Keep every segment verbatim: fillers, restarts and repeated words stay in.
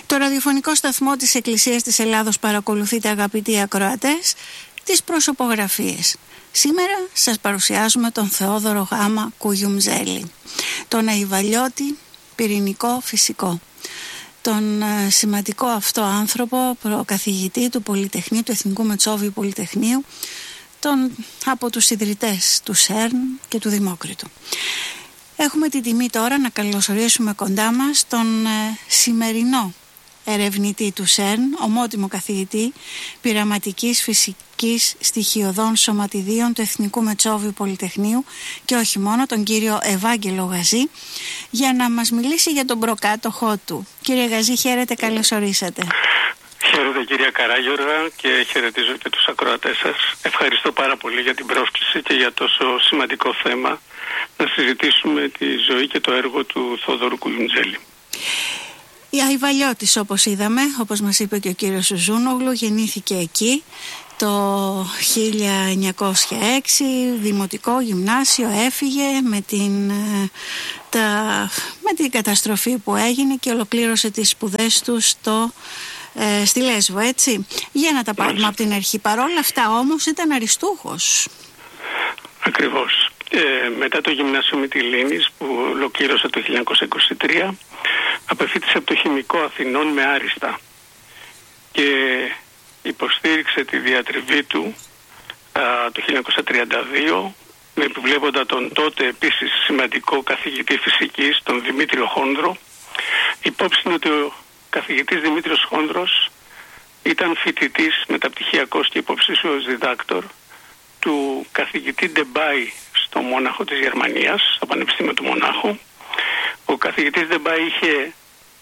Το ραδιοφωνικό σταθμό της Εκκλησίας της Ελλάδος παρακολουθείτε, αγαπητοί ακροατές, τις προσωπογραφίες. Σήμερα σας παρουσιάζουμε τον Θεόδωρο Γάμα Κουγιουμτζέλη, τον Αϊβαλιώτη πυρηνικό φυσικό, τον ε, σημαντικό αυτό άνθρωπο, προκαθηγητή του Πολυτεχνείου, του Εθνικού Μετσόβιου Πολυτεχνείου, τον, από τους ιδρυτές του ΣΕΡΝ και του Δημόκριτου. Έχουμε την τιμή τώρα να καλωσορίσουμε κοντά μας τον ε, σημερινό ερευνητή του ΣΕΡΝ, ομότιμο καθηγητή πειραματικής φυσικής στοιχειωδών σωματιδίων του Εθνικού Μετσόβιου Πολυτεχνείου και όχι μόνο, τον κύριο Ευάγγελο Γαζή, για να μας μιλήσει για τον προκάτοχό του. Κύριε Γαζή, χαίρετε, καλώς ορίσατε. Χαίρετε κυρία Καράγιοργα και χαιρετίζω και τους ακροατές σας. Ευχαριστώ πάρα πολύ για την πρόσκληση και για τόσο σημαντικό θέμα να συζητήσουμε τη ζωή και το έργο του Θόδωρου Κουγιουμτζέλη. Η Αϊβαλιώτης, όπως είδαμε, όπως μας είπε και ο κύριος Ζούνογλου, γεννήθηκε εκεί το χίλια εννιακόσια έξι, δημοτικό, γυμνάσιο, έφυγε με την, τα, με την καταστροφή που έγινε και ολοκλήρωσε τις σπουδές του στο, ε, στη Λέσβο, έτσι. Για να τα πάρουμε από την αρχή. Παρόλα αυτά όμως ήταν αριστούχος. Ακριβώς. Ε, μετά το Γυμνάσιο Μυτιλήνης που ολοκλήρωσε το χίλια εννιακόσια είκοσι τρία, απεφύτησε από το Χημικό Αθηνών με άριστα και υποστήριξε τη διατριβή του α, το χίλια εννιακόσια τριάντα δύο με επιβλέποντα τον τότε επίσης σημαντικό καθηγητή φυσικής, τον Δημήτριο Χόνδρο. Υπόψη είναι ότι ο καθηγητής Δημήτριος Χόνδρος ήταν φοιτητής μεταπτυχιακός και υποψήφιος διδάκτορ του καθηγητή Ντεμπάι στο Μόναχο της Γερμανίας, στο Πανεπιστήμιο του Μονάχου. Ο καθηγητής Ντεμπάι είχε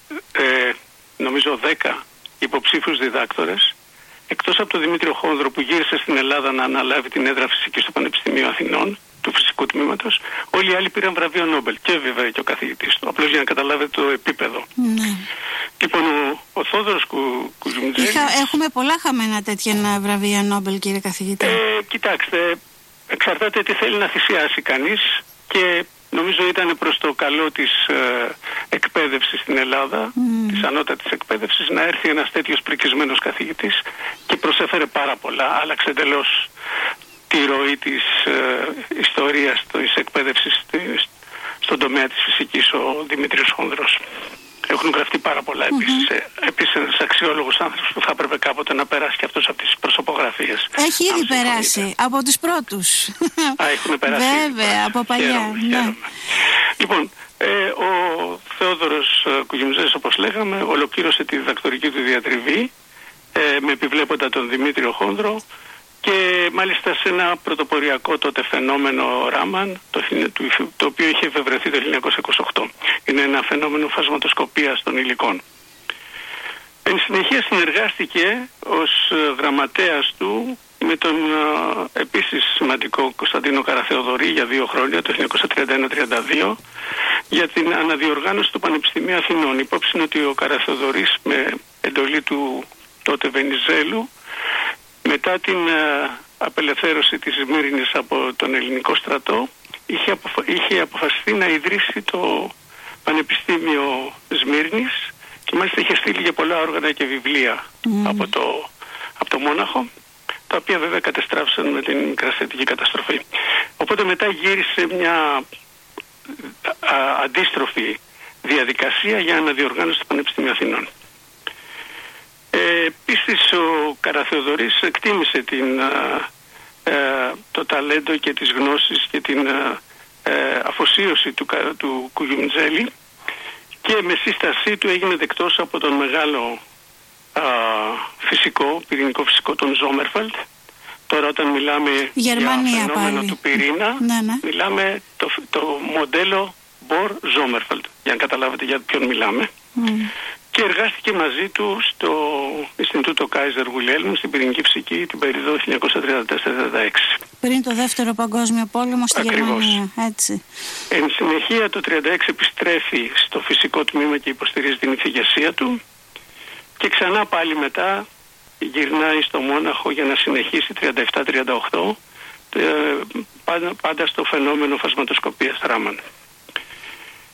ε, νομίζω δέκα υποψήφιους διδάκτορες, εκτός από τον Δημήτριο Χόνδρο που γύρισε στην Ελλάδα να αναλάβει την έδρα φυσικής στο Πανεπιστήμιο Αθηνών, του φυσικού τμήματος. Όλοι οι άλλοι πήραν βραβείο Νόμπελ και βέβαια και ο καθηγητής του, απλώς για να καταλάβετε το επίπεδο. Ναι. Λοιπόν, ο, ο Θόδωρος Κου, Κουγιουμτζέλη... Έχουμε πολλά χαμένα τέτοια βραβεία Νόμπελ, κύριε καθηγητή. Ε, κοιτάξτε, εξαρτάται τι θέλει να θυσιάσει κανείς και νομίζω ήταν προς το καλό της ε, εκπαίδευσης στην Ελλάδα, mm. της ανώτατης εκπαίδευσης, να έρθει ένας τέτοιος πρικισμένος καθηγητής και προσέφερε πάρα πολλά. Άλλαξε εντελώς τη ροή της ε, ιστορίας της εκπαίδευσης στον τομέα της φυσικής ο Δημήτριος Χόνδρος. Έχουν γραφτεί πάρα πολλά mm-hmm. επίσης. Επίσης ένας αξιόλογος άνθρωπος που θα έπρεπε κάποτε να περάσει και αυτός από τις προσωπογραφίες. Έχει ήδη περάσει από τους πρώτους. Α, έχουν περάσει. Βέβαια, από παλιά. Χαίρομαι, ναι. χαίρομαι. Λοιπόν, ε, ο Θεόδωρος Κουγιουμτζέλης, όπως λέγαμε, ολοκλήρωσε τη διδακτορική του διατριβή ε, με επιβλέποντα τον Δημήτριο Χόνδρο και μάλιστα σε ένα πρωτοποριακό τότε φαινόμενο Ράμαν, το, το, το οποίο είχε εφευρεθεί το χίλια εννιακόσια είκοσι οκτώ. Είναι ένα φαινόμενο φασματοσκοπίας των υλικών. Εν συνεχεία συνεργάστηκε ως γραμματέας του με τον ε, επίσης σημαντικό Κωνσταντίνο Καραθεοδωρή για δύο χρόνια, το χίλια εννιακόσια τριάντα ένα τριάντα δύο, για την αναδιοργάνωση του Πανεπιστημίου Αθηνών. Υπόψη είναι ότι ο Καραθεοδωρής με εντολή του τότε Βενιζέλου, μετά την uh, απελευθέρωση της Σμύρνης από τον ελληνικό στρατό, είχε, αποφα... είχε αποφασιστεί να ιδρύσει το Πανεπιστήμιο Σμύρνης και μάλιστα είχε στείλει για πολλά όργανα και βιβλία mm. από, το... από το Μόναχο, τα οποία βέβαια κατεστράφησαν με την μικρασιατική καταστροφή. Οπότε μετά γύρισε μια α, αντίστροφη διαδικασία για αναδιοργάνωση του Πανεπιστημίου Αθηνών. Ε, επίσης ο Καραθεοδωρής εκτίμησε την, ε, το ταλέντο και τις γνώσεις και την ε, αφοσίωση του, του Κουγιουμτζέλη και με σύστασή του έγινε δεκτός από τον μεγάλο ε, φυσικό, πυρηνικό φυσικό, τον Ζόμερφελντ. Τώρα όταν μιλάμε Γερμανία, για φαινόμενο πάλι. του πυρήνα, ναι, ναι. μιλάμε το, το μοντέλο Μπορ-Ζόμερφελντ, για να καταλάβετε για ποιον μιλάμε. Mm. Και εργάστηκε μαζί του στο Ινστιτούτο Κάιζερ Γουλιέλμου στην πυρηνική φυσική την περίοδο χίλια εννιακόσια τριάντα τέσσερα τριάντα έξι. Πριν το δεύτερο παγκόσμιο πόλεμο στη Ακριβώς. Γερμανία, έτσι. Εν συνεχεία το τριάντα έξι επιστρέφει στο φυσικό τμήμα και υποστηρίζει την ηθηγεσία του και ξανά πάλι μετά γυρνάει στο Μόναχο για να συνεχίσει τριάντα επτά τριάντα οκτώ πάντα στο φαινόμενο φασματοσκοπίας Ράμαν.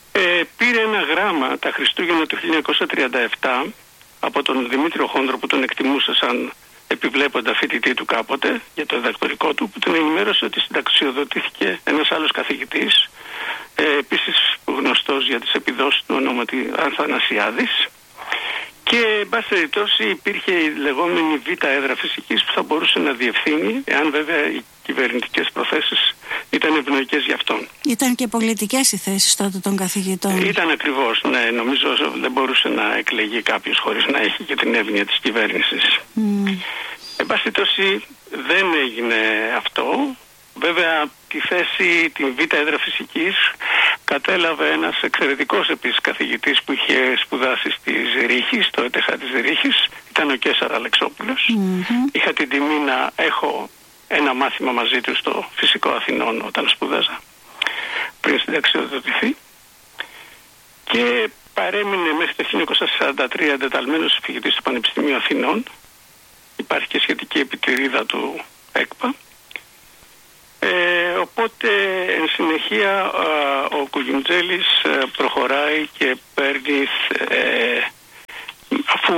Ε, πήρε ένα γράμμα τα Χριστούγεννα του χίλια εννιακόσια τριάντα επτά από τον Δημήτριο Χόνδρο, που τον εκτιμούσε σαν επιβλέποντα φοιτητή του κάποτε για το διδακτορικό του, που τον ενημέρωσε ότι συνταξιοδοτήθηκε ένας άλλος καθηγητής, ε, επίσης γνωστός για τις επιδόσεις του, ονόματι Αθανασιάδης, και εν πάση περιπτώσει υπήρχε η λεγόμενη Β' έδρα φυσικής που θα μπορούσε να διευθύνει, εάν βέβαια οι κυβερνητικές προθέσεις ήταν ευνοϊκές για αυτόν. Ήταν και πολιτικές οι θέσεις τότε των καθηγητών. Ήταν ακριβώς, ναι. Νομίζω δεν μπορούσε να εκλεγεί κάποιος χωρίς να έχει και την εύνοια της κυβέρνησης. Mm. Εν πάση περιπτώσει δεν έγινε αυτό. Βέβαια τη θέση, την Β' έδρα φυσικής, κατέλαβε ένας εξαιρετικός επίσης καθηγητής που είχε σπουδάσει στη Ζηρίχη, στο ΕΤΕΧΑ της Ζηρίχης. Ήταν ο Κέσσαρα Αλεξόπουλος. Mm-hmm. Είχα την τιμή να έχω ένα μάθημα μαζί του στο Φυσικό Αθηνών όταν σπούδαζα, πριν συνταξιοδοτηθεί, και παρέμεινε μέχρι το χίλια εννιακόσια σαράντα τρία εντεταλμένος φοιτητής του Πανεπιστημίου Αθηνών. Υπάρχει και σχετική επιτηρίδα του ΕΚΠΑ. Ε, οπότε εν συνεχεία α, ο Κουγιουμτζέλης α, προχωράει και παίρνει, ε, αφού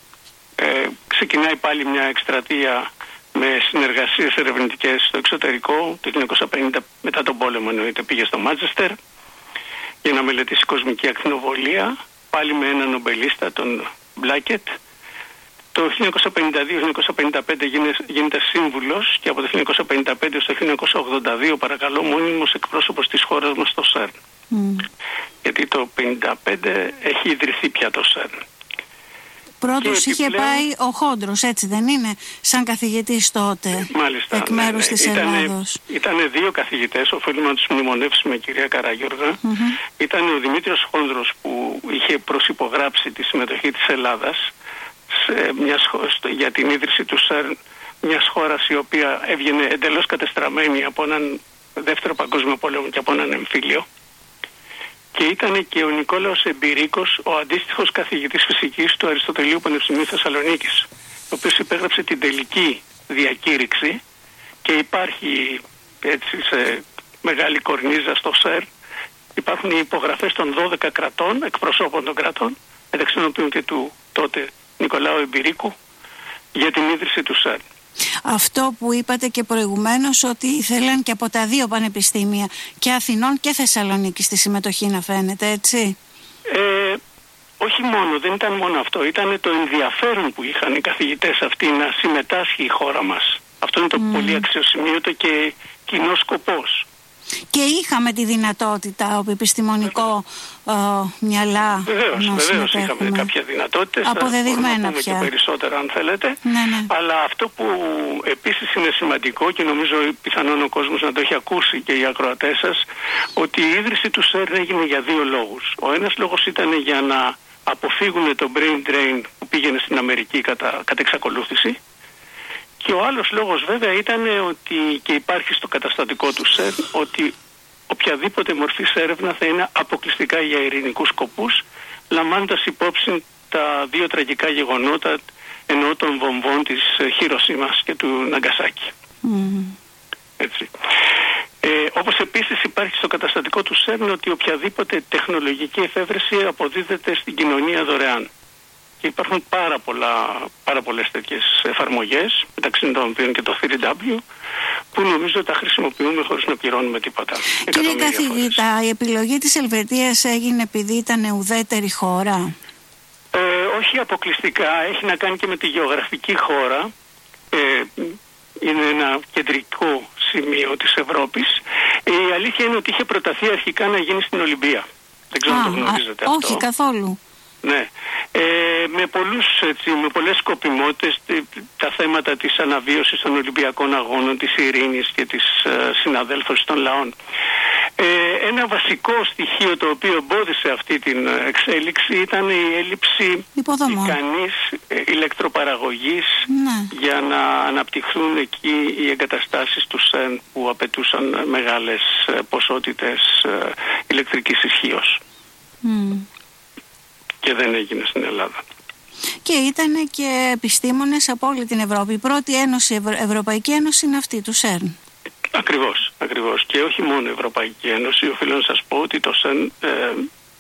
ε, ξεκινάει πάλι μια εκστρατεία με συνεργασίες ερευνητικές στο εξωτερικό, το χίλια εννιακόσια πενήντα, μετά τον πόλεμο εννοείται, πήγε στο Μάντσεστερ για να μελετήσει κοσμική ακτινοβολία, πάλι με έναν νομπελίστα, τον Μπλάκετ. Το χίλια εννιακόσια πενήντα δύο χίλια εννιακόσια πενήντα πέντε γίνεται σύμβουλος και από το χίλια εννιακόσια πενήντα πέντε στο χίλια εννιακόσια ογδόντα δύο παρακαλώ μόνιμος εκπρόσωπος της χώρας μας στο ΣΕΡΝ. Mm. Γιατί το χίλια εννιακόσια πενήντα πέντε έχει ιδρυθεί πια το ΣΕΡΝ. Πρώτος είχε επιπλέον πάει ο Χόντρος, έτσι δεν είναι, σαν καθηγητής τότε, μάλιστα, εκ μέρους ναι, της ήτανε, Ελλάδος. Ήταν δύο καθηγητές, οφείλουμε να τους μνημονεύσουμε, κυρία Καράγιοργα. Mm-hmm. Ήταν ο Δημήτριος Χόνδρος που είχε προσυπογράψει τη συμμετοχή της Ελλάδας σε μια, για την ίδρυση του ΣΕΡΝ, μιας χώρας η οποία έβγαινε εντελώς κατεστραμμένη από έναν δεύτερο παγκόσμιο πόλεμο και από έναν εμφύλιο. Και ήταν και ο Νικόλαος Εμπειρίκος, ο αντίστοιχος καθηγητής φυσικής του Αριστοτελείου Πανεπιστημίου Θεσσαλονίκης, ο οποίος υπέγραψε την τελική διακήρυξη και υπάρχει έτσι σε μεγάλη κορνίζα στο ΣΕΡ. Υπάρχουν οι υπογραφές των δώδεκα κρατών, εκπροσώπων των κρατών, μεταξύ των οποίων και του τότε Νικολάου Εμπειρίκου, για την ίδρυση του ΣΕΡ. Αυτό που είπατε και προηγουμένως, ότι ήθελαν και από τα δύο πανεπιστήμια, και Αθηνών και Θεσσαλονίκης, τη συμμετοχή, να φαίνεται, έτσι. Ε, όχι μόνο, δεν ήταν μόνο αυτό. Ήταν το ενδιαφέρον που είχαν οι καθηγητές αυτοί να συμμετάσχει η χώρα μας. Αυτό είναι το mm. πολύ αξιοσημείωτο και κοινός σκοπός. Και είχαμε τη δυνατότητα, ο επιστημονικό ε, μυαλά, βεβαίως, να βεβαίως είχαμε κάποια δυνατότητες. Αποδεδειγμένα θα πια. Και περισσότερα αν θέλετε. Ναι, ναι. Αλλά αυτό που επίσης είναι σημαντικό και νομίζω πιθανόν ο κόσμος να το έχει ακούσει και οι ακροατές σας, ότι η ίδρυση του ΣΕΡΝ έγινε για δύο λόγους. Ο ένας λόγος ήταν για να αποφύγουν το brain drain που πήγαινε στην Αμερική κατά, κατά εξακολούθηση. Και ο άλλος λόγος βέβαια ήταν ότι, και υπάρχει στο καταστατικό του ΣΕΡΝ, ότι οποιαδήποτε μορφή έρευνα θα είναι αποκλειστικά για ειρηνικούς σκοπούς, λαμβάνοντας υπόψη τα δύο τραγικά γεγονότα, ενώ των βομβών της Χιροσίμας και του Ναγκασάκη. Mm. Έτσι. Ε, όπως επίσης υπάρχει στο καταστατικό του ΣΕΡΝ ότι οποιαδήποτε τεχνολογική εφεύρεση αποδίδεται στην κοινωνία δωρεάν. Και υπάρχουν πάρα, πολλά, πάρα πολλές τέτοιες εφαρμογές, μεταξύ των οποίων και το θρι ντάμπλιου, που νομίζω τα χρησιμοποιούμε χωρίς να πληρώνουμε τίποτα. Κύριε καθηγητά, η επιλογή της Ελβετίας έγινε επειδή ήταν ουδέτερη χώρα? Ε, όχι αποκλειστικά, έχει να κάνει και με τη γεωγραφική χώρα. Ε, είναι ένα κεντρικό σημείο της Ευρώπης. Η αλήθεια είναι ότι είχε προταθεί αρχικά να γίνει στην Ολυμπία. Δεν ξέρω αν το γνωρίζετε αυτό. Όχι καθόλου. Ναι, ε, με, πολλούς, έτσι, με πολλές σκοπιμότητες, τα θέματα της αναβίωσης των Ολυμπιακών Αγώνων, της ειρήνης και της ε, συναδέλφωσης των λαών. Ε, ένα βασικό στοιχείο το οποίο εμπόδισε αυτή την εξέλιξη ήταν η έλλειψη ικανής ε, ηλεκτροπαραγωγής, ναι, για να αναπτυχθούν εκεί οι εγκαταστάσεις του ΣΕΡΝ που απαιτούσαν μεγάλες ε, ποσότητες ε, ηλεκτρικής ισχύως. Mm. Και δεν έγινε στην Ελλάδα. Και ήταν και επιστήμονες από όλη την Ευρώπη. Η πρώτη ένωση, Ευρω... Ευρωπαϊκή Ένωση είναι αυτή του ΣΕΡΝ. Ακριβώς, ακριβώς. Και όχι μόνο η Ευρωπαϊκή Ένωση. Οφείλω να σας πω ότι το ΣΕΡΝ ε,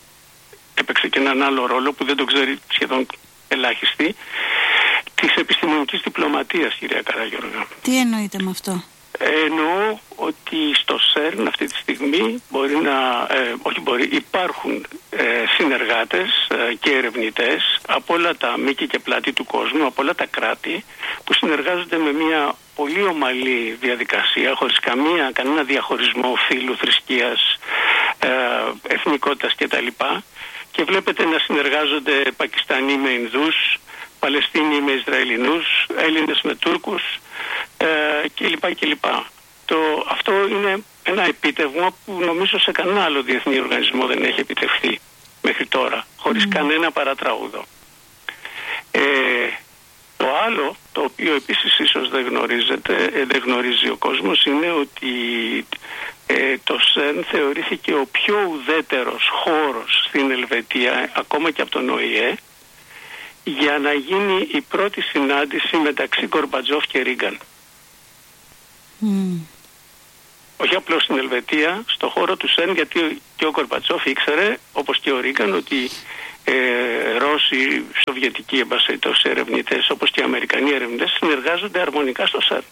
έπαιξε και έναν άλλο ρόλο που δεν το ξέρει σχεδόν ελάχιστη, της επιστημονικής διπλωματίας, κυρία Καραγιώργα. Τι εννοείτε με αυτό? Εννοώ ότι στο σέρν αυτή τη στιγμή μπορεί να, ε, όχι μπορεί, υπάρχουν ε, συνεργάτες ε, και ερευνητές από όλα τα μήκη και πλάτη του κόσμου, από όλα τα κράτη, που συνεργάζονται με μια πολύ ομαλή διαδικασία, χωρίς καμία, κανένα διαχωρισμό φύλου, θρησκείας, ε, εθνικότητας κτλ. Και βλέπετε να συνεργάζονται Πακιστανοί με Ινδούς, Παλαιστίνοι με Ισραηλινούς, Έλληνες με Τούρκους ε, κλπ. κλπ. Το, αυτό είναι ένα επίτευγμα που νομίζω σε κανένα άλλο διεθνή οργανισμό δεν έχει επιτευχθεί μέχρι τώρα, χωρίς mm. κανένα παρατράγουδο. Ε, το άλλο, το οποίο επίσης ίσως δεν γνωρίζετε, ε, δεν γνωρίζει ο κόσμος, είναι ότι ε, το ΣΕΡΝ θεωρήθηκε ο πιο ουδέτερος χώρος στην Ελβετία, ακόμα και από τον Ο Η Ε, για να γίνει η πρώτη συνάντηση μεταξύ Γκορμπατζόφ και Ρίγκαν. Mm. Όχι απλώς στην Ελβετία, στο χώρο του ΣΕΡΝ, γιατί και ο Γκορμπατσόφ ήξερε, όπως και ο Ρίγκαν, ότι ε, Ρώσοι, Σοβιετικοί εμπασχετός ερευνητές, όπως και οι Αμερικανοί ερευνητές, συνεργάζονται αρμονικά στο ΣΕΡΝ.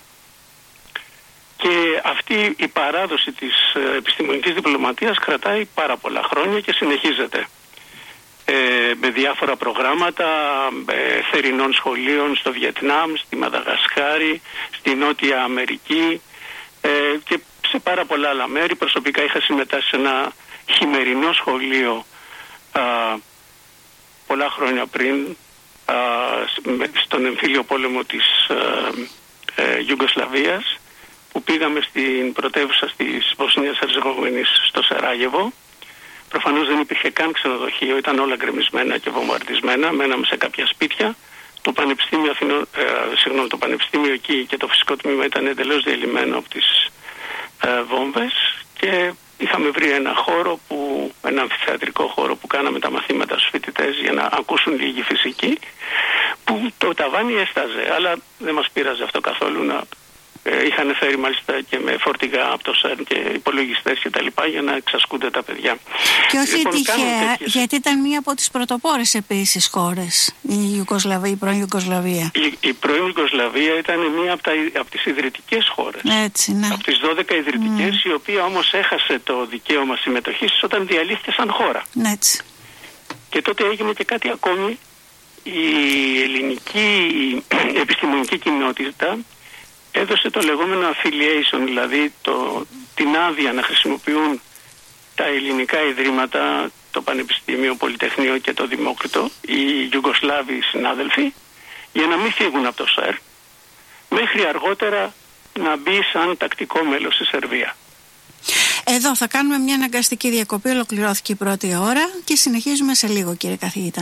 Και αυτή η παράδοση της επιστημονικής διπλωματίας κρατάει πάρα πολλά χρόνια και συνεχίζεται. Ε, με διάφορα προγράμματα ε, θερινών σχολείων στο Βιετνάμ, στη Μαδαγασκάρη, στη Νότια Αμερική ε, και σε πάρα πολλά άλλα μέρη. Προσωπικά είχα συμμετάσχει σε ένα χειμερινό σχολείο α, πολλά χρόνια πριν α, στον εμφύλιο πόλεμο της ε, Ιουγκοσλαβίας, που πήγαμε στην πρωτεύουσα της Βοσνίας Ερζεγοβίνης, στο Σαράγεβο. Προφανώς δεν υπήρχε καν ξενοδοχείο, ήταν όλα γκρεμισμένα και βομβαρδισμένα. Μέναμε σε κάποια σπίτια. Το Πανεπιστήμιο, Αθηνο, ε, συγγνώμη, το Πανεπιστήμιο εκεί και το φυσικό τμήμα ήταν εντελώς διαλυμένο από τις ε, βόμβες και είχαμε βρει ένα χώρο, που, ένα αμφιθεατρικό χώρο που κάναμε τα μαθήματα στους φοιτητές για να ακούσουν λίγη φυσική, που το ταβάνι έσταζε, αλλά δεν μας πείραζε αυτό καθόλου. Να Ε, είχαν φέρει μάλιστα και με φορτηγά από το ΣΕΡΝ και υπολογιστές και τα λοιπά για να εξασκούνται τα παιδιά. Και όχι λοιπόν, τυχαία, τέτοιες... γιατί ήταν μία από τις πρωτοπόρες επίσης χώρες η Ιουγκοσλαβία, η πρώην Ιουγκοσλαβία. Η, η πρώην Ιουγκοσλαβία ήταν μία από, τα, από τις ιδρυτικές χώρες. Έτσι, ναι. Από τις δώδεκα ιδρυτικές, mm. η οποία όμως έχασε το δικαίωμα συμμετοχής όταν διαλύθηκε σαν χώρα. Έτσι. Και τότε έγινε και κάτι ακόμη. Η ελληνική η επιστημονική κοινότητα έδωσε το λεγόμενο affiliation, δηλαδή το, την άδεια να χρησιμοποιούν τα ελληνικά ιδρύματα, το Πανεπιστήμιο, Πολυτεχνείο και το Δημόκριτο, οι Ιουγκοσλάβοι συνάδελφοι, για να μην φύγουν από το ΣΕΡΝ, μέχρι αργότερα να μπει σαν τακτικό μέλος στη Σερβία. Εδώ θα κάνουμε μια αναγκαστική διακοπή, ολοκληρώθηκε η πρώτη ώρα και συνεχίζουμε σε λίγο, κύριε καθηγητά.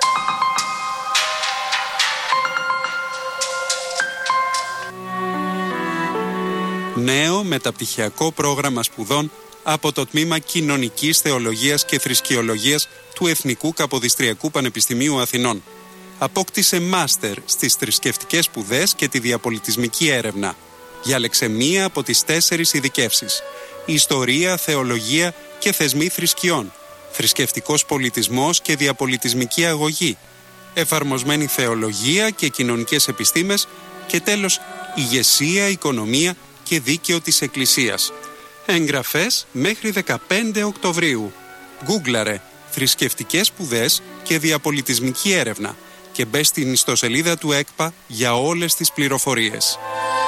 Νέο μεταπτυχιακό πρόγραμμα σπουδών από το Τμήμα Κοινωνικής Θεολογίας και Θρησκειολογίας του Εθνικού Καποδιστριακού Πανεπιστημίου Αθηνών. Απόκτησε μάστερ στις θρησκευτικές σπουδές και τη διαπολιτισμική έρευνα. Διάλεξε μία από τις τέσσερις ειδικεύσεις: Ιστορία, Θεολογία και Θεσμοί Θρησκειών, Θρησκευτικός Πολιτισμός και Διαπολιτισμική Αγωγή, Εφαρμοσμένη Θεολογία και Κοινωνικές Επιστήμες και τέλος Ηγεσία, Οικονομία και Δίκαιο της Εκκλησίας. Εγγραφές μέχρι δεκαπέντε Οκτωβρίου. Γκούγκλαρε θρησκευτικές σπουδές και διαπολιτισμική έρευνα και μπες στην ιστοσελίδα του ΕΚΠΑ για όλες τις πληροφορίες.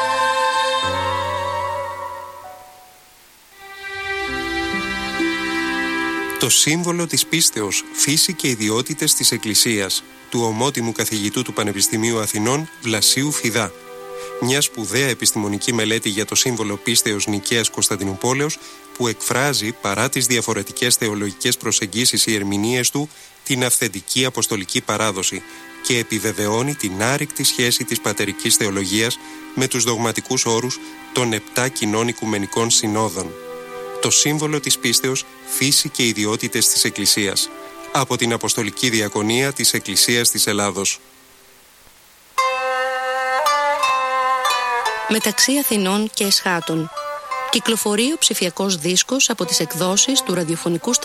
Το σύμβολο της πίστεως, φύση και ιδιότητες της Εκκλησίας του ομότιμου καθηγητού του Πανεπιστημίου Αθηνών Βλασίου Φιδά. Μια σπουδαία επιστημονική μελέτη για το σύμβολο πίστεως Νικαίας Κωνσταντινούπολεως που εκφράζει, παρά τις διαφορετικές θεολογικές προσεγγίσεις ή ερμηνείες του, την αυθεντική αποστολική παράδοση και επιβεβαιώνει την άρρηκτη σχέση της πατερικής θεολογίας με τους δογματικούς όρους των επτά κοινών οικουμενικών συνόδων. Το σύμβολο της πίστεως, φύση και ιδιότητες της Εκκλησίας. Από την Αποστολική Διακονία της Εκκλησίας της Ελλάδος. Μεταξύ Αθηνών και Εσχάτων. Κυκλοφορεί ο ψηφιακός δίσκος από τις εκδόσεις του ραδιοφωνικού